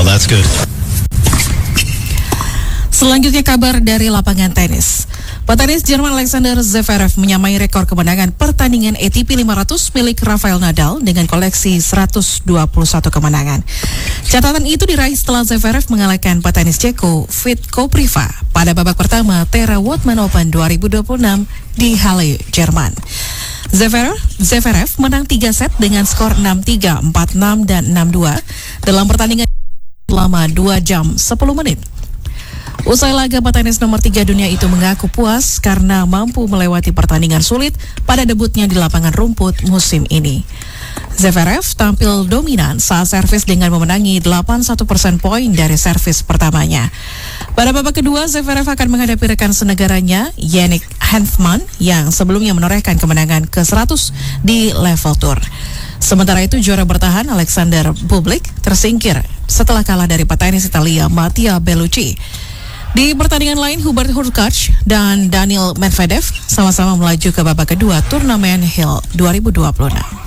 Well, that's good. Selanjutnya kabar dari lapangan tenis. Petenis Jerman Alexander Zverev menyamai rekor kemenangan pertandingan ATP 500 milik Rafael Nadal dengan koleksi 121 kemenangan. Catatan itu diraih setelah Zverev mengalahkan petenis Ceko Vit Kopriva pada babak pertama Tera Woodman Open 2026 di Halle, Jerman. Zverev menang 3 set dengan skor 6-3, 4-6, dan 6-2 dalam pertandingan selama 2 jam 10 menit. Usai laga, petenis nomor 3 dunia itu mengaku puas karena mampu melewati pertandingan sulit pada debutnya di lapangan rumput musim ini. Zverev tampil dominan saat servis dengan memenangi 81% poin dari servis pertamanya. Pada babak kedua, Zverev akan menghadapi rekan senegaranya Yannick Hanfmann yang sebelumnya menorehkan kemenangan ke-100 di level tour. Sementara itu, juara bertahan Alexander Bublik tersingkir setelah kalah dari petenis Italia Mattia Bellucci. Di pertandingan lain, Hubert Hurkacz dan Daniil Medvedev sama-sama melaju ke babak kedua turnamen Hill 2026.